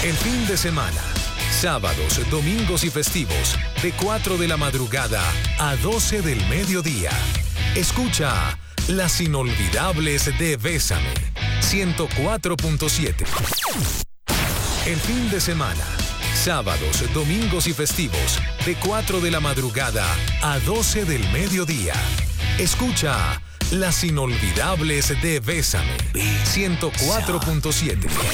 El fin de semana, sábados, domingos y festivos, de 4 de la madrugada a 12 del mediodía. Escucha Las Inolvidables de Bésame, 104.7. El fin de semana, sábados, domingos y festivos, de 4 de la madrugada a 12 del mediodía. Escucha Las Inolvidables de Bésame, 104.7.